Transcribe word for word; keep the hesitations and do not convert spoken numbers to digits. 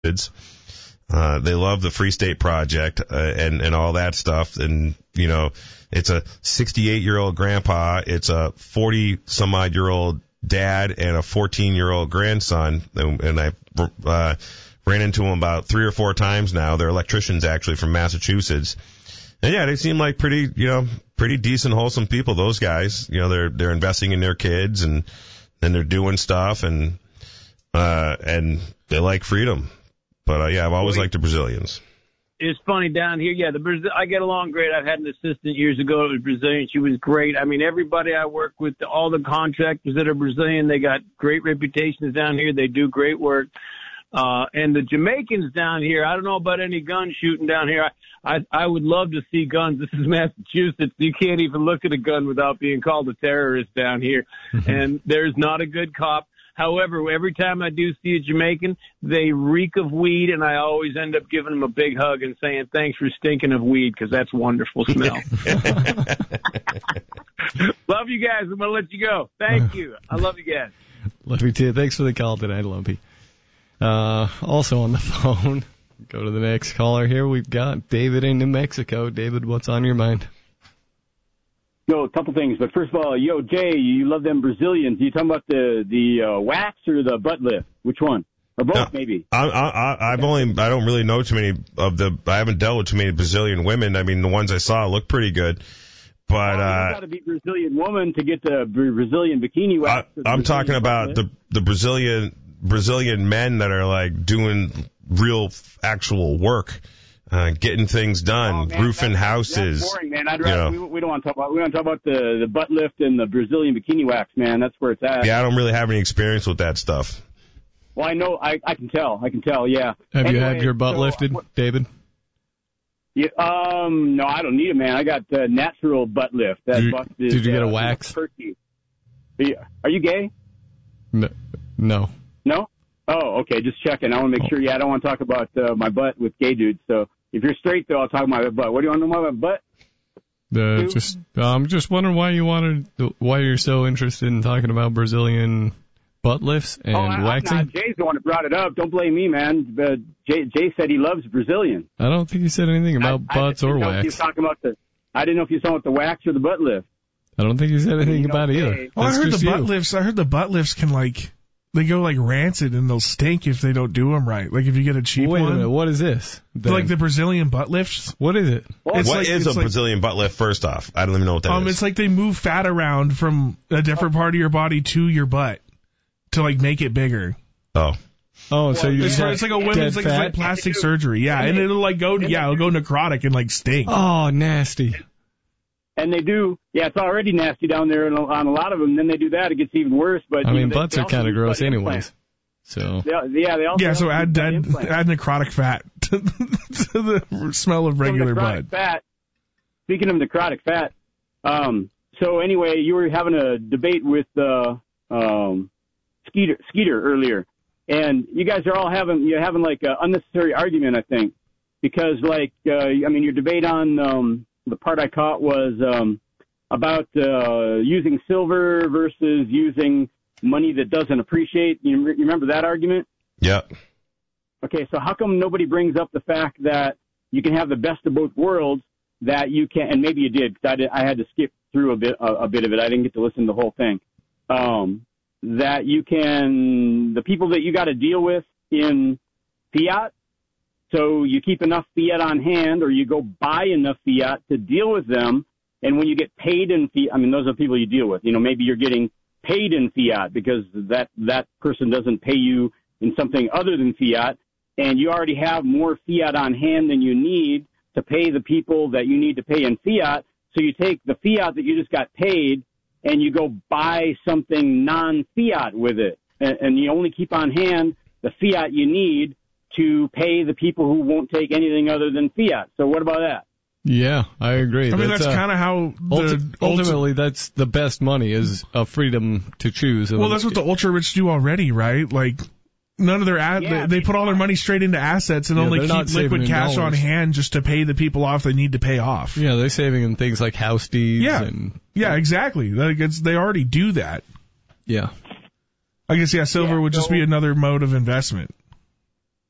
Uh, they love the Free State Project uh, and, and all that stuff. And, you know, it's a sixty-eight-year-old grandpa. It's a forty-some-odd-year-old dad and a fourteen-year-old grandson. And, and I uh, ran into them about three or four times now. They're electricians, actually, from Massachusetts. And, yeah, they seem like pretty, you know, pretty decent, wholesome people, those guys. You know, they're they're investing in their kids, and, and they're doing stuff, and uh, and they like freedom. But, uh, yeah, I've always liked the Brazilians. It's funny down here. Yeah, the Brazil, I get along great. I've had an assistant years ago that was Brazilian. She was great. I mean, everybody I work with, all the contractors that are Brazilian, they got great reputations down here. They do great work. Uh, and the Jamaicans down here, I don't know about any gun shooting down here. I, I, I would love to see guns. This is Massachusetts. You can't even look at a gun without being called a terrorist down here. And there's not a good cop. However, every time I do see a Jamaican, they reek of weed, and I always end up giving them a big hug and saying, thanks for stinking of weed, because that's a wonderful smell. Love you guys. I'm going to let you go. Thank you. I love you guys. Love you too. Thanks for the call tonight, Lumpy. Uh, also on the phone, go to the next caller here. We've got David in New Mexico. David, what's on your mind? Yo, a couple things, but first of all, yo, Jay, you love them Brazilians. You talking about the the uh, wax or the butt lift? Which one? Or both, no, maybe? I, I, I've only, I don't really know too many of the, I haven't dealt with too many Brazilian women. I mean, the ones I saw look pretty good, but, oh, uh, you gotta be Brazilian woman to get the Brazilian bikini wax. I, I'm Brazilian talking about the, the Brazilian, Brazilian men that are like doing real actual work. Uh, getting things done, oh, man, roofing that's, houses. That's boring, man. I'd rather, you know. we, we don't want to talk about. We want to talk about the the butt lift and the Brazilian bikini wax, man. That's where it's at. Yeah, I don't really have any experience with that stuff. Well, I know. I I can tell. I can tell. Yeah. Have anyway, you had your butt so, lifted, uh, David? Yeah. Um. No, I don't need it, man. I got uh, natural butt lift. That did, butt is, did you get a uh, wax? Turkey. Are you gay? No. No. No. Oh, okay. Just checking. I want to make oh. sure. Yeah, I don't want to talk about uh, my butt with gay dudes. So. If you're straight, though, I'll talk about my butt. What do you want to know about my butt? Uh, just, I'm um, just wondering why you wanted, why you're so interested in talking about Brazilian butt lifts and oh, I, waxing. I'm not. Jay's the one that brought it up. Don't blame me, man. Uh, Jay, Jay said he loves Brazilian. I don't think he said anything about I, butts I or wax. wax. He was talking about the. I didn't know if you saw with the wax or the butt lift. I don't think he said anything about it either. Oh, I heard the butt you. lifts. I heard the butt lifts can like. They go like rancid and they'll stink if they don't do them right. Like if you get a cheap Wait one. Wait a minute, what is this? Then? Like the Brazilian butt lifts. What is it? It's what like, is a like, Brazilian butt lift, first off? I don't even know what that um, is. It's like they move fat around from a different part of your body to your butt to like make it bigger. Oh. Oh, so you it's, just it's like a women's like, it's like plastic surgery. Yeah, and it'll like go, yeah, it'll go necrotic and like stink. Oh, nasty. And they do, yeah, it's already nasty down there on a lot of them. Then they do that, it gets even worse. But I mean, you know, butts they, are they kind of gross anyways. Implants. So they, yeah, they also yeah. So add add, implants. add necrotic fat to the, to the smell of regular necrotic butt. Fat. Speaking of necrotic fat, um, so anyway, you were having a debate with uh, um, Skeeter Skeeter earlier, and you guys are all having you're having like an unnecessary argument, I think, because like uh, I mean, your debate on um, the part I caught was um, about uh, using silver versus using money that doesn't appreciate. You, re- you remember that argument? Yeah. Okay, so how come nobody brings up the fact that you can have the best of both worlds, that you can, and maybe you did, because I, did, I had to skip through a bit a, a bit of it. I didn't get to listen to the whole thing. Um, that you can, the people that you got to deal with in fiat, so you keep enough fiat on hand, or you go buy enough fiat to deal with them, and when you get paid in fiat, I mean, those are the people you deal with. You know, maybe you're getting paid in fiat because that, that person doesn't pay you in something other than fiat, and you already have more fiat on hand than you need to pay the people that you need to pay in fiat. So you take the fiat that you just got paid and you go buy something non-fiat with it, and, and you only keep on hand the fiat you need to pay the people who won't take anything other than fiat. So what about that? Yeah, I agree. I mean, that's, that's uh, kind of how the ulti- ultimately that's the best money is a freedom to choose. Well, that's what the ultra rich do already, right? Like none of their ad- yeah, they, they put all their money straight into assets and yeah, only keep liquid cash on hand just to pay the people off they need to pay off. Yeah, they're saving in things like house deeds. Yeah, and, yeah, exactly. Like it's, they already do that. Yeah. I guess yeah, silver yeah, would so, just be another mode of investment.